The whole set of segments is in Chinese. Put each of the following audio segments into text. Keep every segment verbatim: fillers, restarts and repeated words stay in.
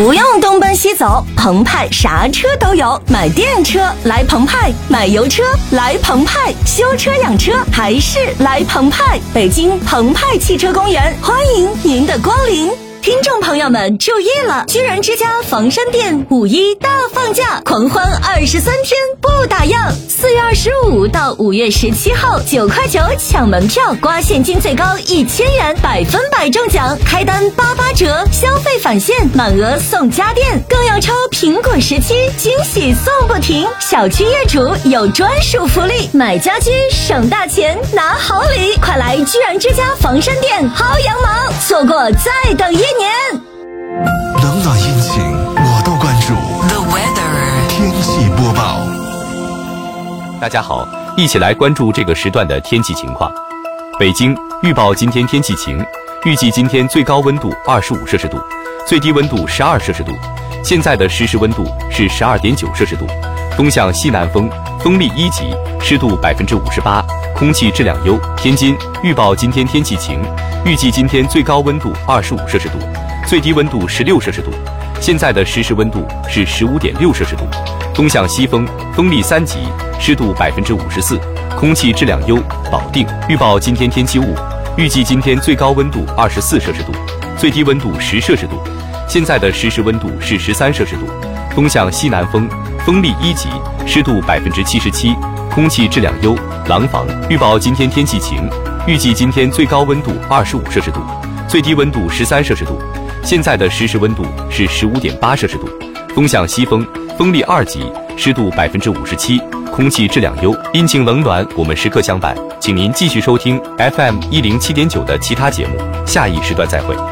不用东奔西走，澎湃啥车都有。买电车来澎湃，买油车来澎湃，修车养车还是来澎湃。北京澎湃汽车公园，欢迎您的光临。听众朋友们注意了，居然之家房山店五一大放价，狂欢二十三天不打烊。四月二十五到五月十七号，九块九抢门票，刮现金最高一千元，百分百中奖，开单八八折，消费返现，满额送家电，更要抽苹果十七，惊喜送不停。小区业主有专属福利，买家居省大钱拿好礼，快来居然之家房山店薅羊毛，错过再等一年。 冷暖阴晴我都关注。 The weather 天气播报。 大家好，一起来关注这个时段的天气情况。北京预报今天天气晴，预计今天最高温度二十五摄氏度，最低温度十二摄氏度。现在的实时温度是十二点九摄氏度，东向西南风，风力一级，湿度百分之五十八，空气质量优。天津预报今天天气晴，预计今天最高温度二十五摄氏度，最低温度十六摄氏度。现在的实时温度是十五点六摄氏度，东向西风，风力三级，湿度百分之五十四，空气质量优。保定预报今天天气雾，预计今天最高温度二十四摄氏度，最低温度十摄氏度。现在的实时温度是十三摄氏度，东向西南风，风力一级，湿度百分之七十七，空气质量优。廊坊预报今天天气晴，预计今天最高温度二十五摄氏度，最低温度十三摄氏度。现在的实时温度是十五点八摄氏度，东向西风，风力二级，湿度百分之五十七，空气质量优。阴晴冷暖我们时刻相伴，请您继续收听 F M 一零七点九的其他节目，下一时段再会。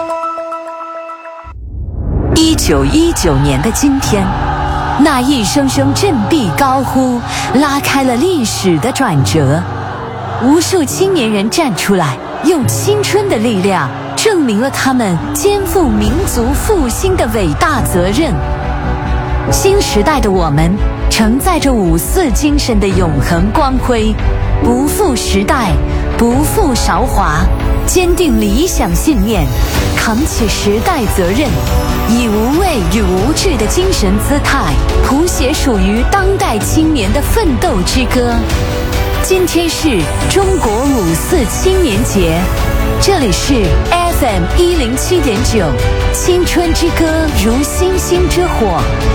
一九一九年的今天，那一声声振臂高呼，拉开了历史的转折。无数青年人站出来，用青春的力量证明了他们肩负民族复兴的伟大责任。新时代的我们承载着五四精神的永恒光辉，不负时代，不负韶华，坚定理想信念，扛起时代责任，以无畏与无惧的精神姿态，谱写属于当代青年的奋斗之歌。今天是中国五四青年节，这里是 F M 一零七点九，青春之歌如星星之火。